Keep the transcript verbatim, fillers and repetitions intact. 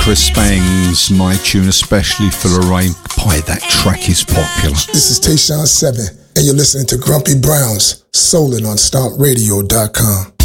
Chris Bangs, my tune especially for Lorraine. Boy, that track is popular. This is Tayshaun seven, and you're listening to Grumpy Brown's Soulin' on Stomp Radio dot com.